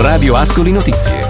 Radio Ascoli Notizie.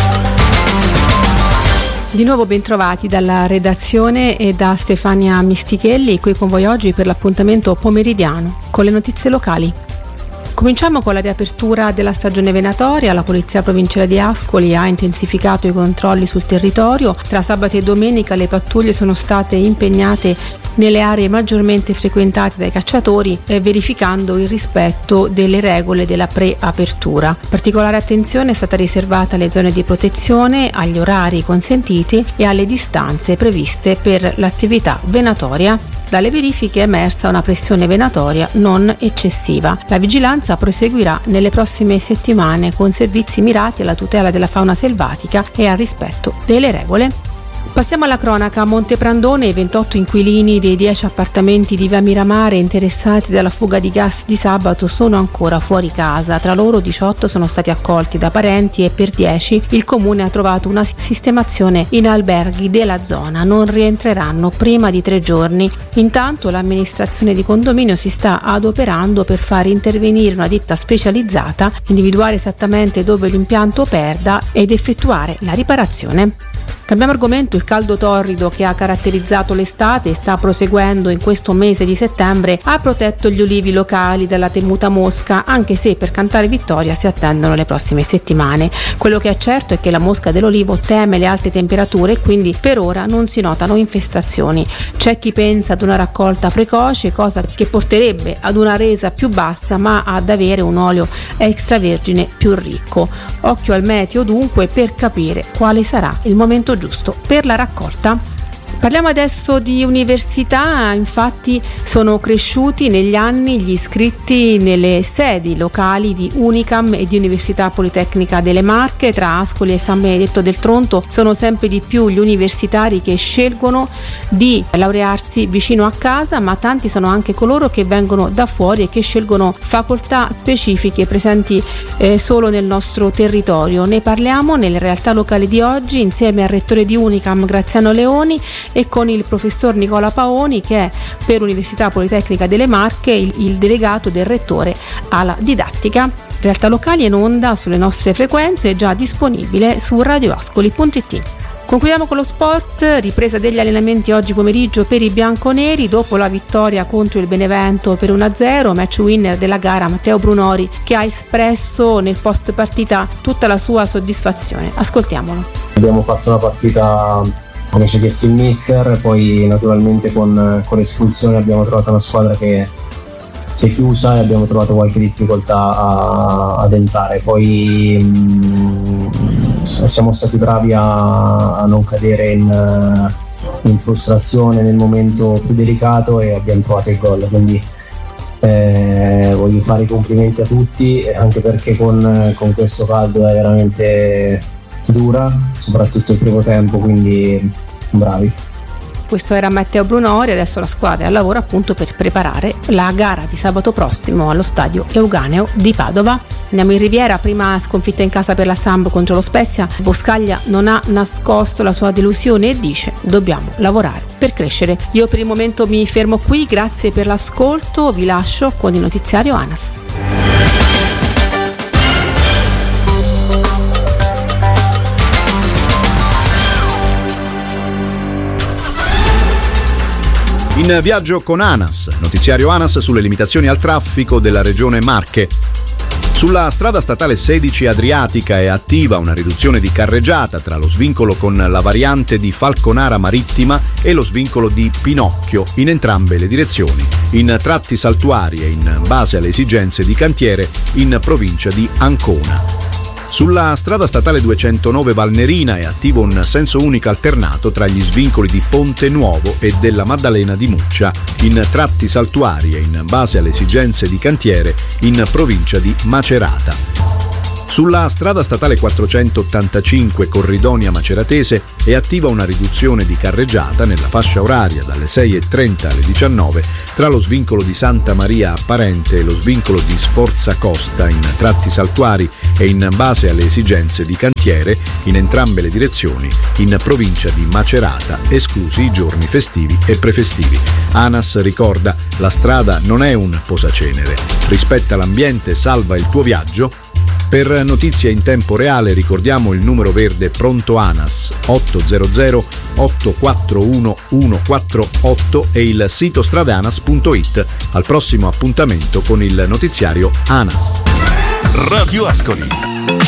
Di nuovo bentrovati dalla redazione e da Stefania Mistichelli, qui con voi oggi per l'appuntamento pomeridiano con le notizie locali. Cominciamo con la riapertura della stagione venatoria. La Polizia Provinciale di Ascoli ha intensificato i controlli sul territorio. Tra sabato e domenica le pattuglie sono state impegnate nelle aree maggiormente frequentate dai cacciatori, verificando il rispetto delle regole della preapertura. Particolare attenzione è stata riservata alle zone di protezione, agli orari consentiti e alle distanze previste per l'attività venatoria. Dalle verifiche è emersa una pressione venatoria non eccessiva. La vigilanza proseguirà nelle prossime settimane con servizi mirati alla tutela della fauna selvatica e al rispetto delle regole. Passiamo alla cronaca. A Monteprandone i 28 inquilini dei 10 appartamenti di Via Miramare interessati dalla fuga di gas di sabato sono ancora fuori casa. Tra loro 18 sono stati accolti da parenti e per 10 il comune ha trovato una sistemazione in alberghi della zona. Non rientreranno prima di 3 giorni. Intanto l'amministrazione di condominio si sta adoperando per far intervenire una ditta specializzata, individuare esattamente dove l'impianto perda ed effettuare la riparazione. Cambiamo argomento. Il caldo torrido che ha caratterizzato l'estate e sta proseguendo in questo mese di settembre ha protetto gli ulivi locali dalla temuta mosca, anche se per cantare vittoria si attendono le prossime settimane. Quello che è certo è che la mosca dell'olivo teme le alte temperature e quindi per ora non si notano infestazioni. C'è chi pensa ad una raccolta precoce, cosa che porterebbe ad una resa più bassa ma ad avere un olio extravergine più ricco. Occhio al meteo dunque per capire quale sarà il momento giusto per la raccolta. Parliamo adesso di università. Infatti sono cresciuti negli anni gli iscritti nelle sedi locali di Unicam e di Università Politecnica delle Marche. Tra Ascoli e San Benedetto del Tronto sono sempre di più gli universitari che scelgono di laurearsi vicino a casa, ma tanti sono anche coloro che vengono da fuori e che scelgono facoltà specifiche presenti solo nel nostro territorio. Ne parliamo nelle realtà locali di oggi insieme al rettore di Unicam Graziano Leoni e con il professor Nicola Paoni, che è per Università Politecnica delle Marche il delegato del rettore alla didattica. Realtà locali in onda sulle nostre frequenze è già disponibile su radioascoli.it. Concludiamo con lo sport. Ripresa degli allenamenti oggi pomeriggio per i bianconeri dopo la vittoria contro il Benevento per 1-0, match winner della gara Matteo Brunori, che ha espresso nel post partita tutta la sua soddisfazione. Ascoltiamolo. Abbiamo fatto una partita come ci ha chiesto il mister, poi naturalmente con l'espulsione abbiamo trovato una squadra che si è chiusa e abbiamo trovato qualche difficoltà ad entrare. Poi siamo stati bravi a non cadere in frustrazione nel momento più delicato e abbiamo trovato il gol, quindi voglio fare i complimenti a tutti, anche perché con questo caldo è veramente dura, soprattutto il primo tempo, quindi bravi. Questo era Matteo Brunori. Adesso la squadra è al lavoro appunto per preparare la gara di sabato prossimo allo stadio Euganeo di Padova. Andiamo in Riviera. Prima sconfitta in casa per la Samp contro lo Spezia. Boscaglia non ha nascosto la sua delusione e dice: dobbiamo lavorare per crescere. Io per il momento mi fermo qui, grazie per l'ascolto, vi lascio con il notiziario ANAS. In viaggio con ANAS, notiziario ANAS sulle limitazioni al traffico della regione Marche. Sulla strada statale 16 Adriatica è attiva una riduzione di carreggiata tra lo svincolo con la variante di Falconara Marittima e lo svincolo di Pinocchio in entrambe le direzioni, in tratti saltuari e in base alle esigenze di cantiere in provincia di Ancona. Sulla strada statale 209 Valnerina è attivo un senso unico alternato tra gli svincoli di Ponte Nuovo e della Maddalena di Muccia, in tratti saltuari e in base alle esigenze di cantiere in provincia di Macerata. Sulla strada statale 485 Corridonia Maceratese è attiva una riduzione di carreggiata nella fascia oraria dalle 6:30 alle 19 tra lo svincolo di Santa Maria Apparente e lo svincolo di Sforza Costa in tratti saltuari e in base alle esigenze di cantiere in entrambe le direzioni in provincia di Macerata, esclusi i giorni festivi e prefestivi. ANAS ricorda: la strada non è un posacenere. Rispetta l'ambiente, salva il tuo viaggio. Per notizie in tempo reale ricordiamo il numero verde Pronto ANAS 800 841 148 e il sito stradanas.it. Al prossimo appuntamento con il notiziario ANAS. Radio Ascoli.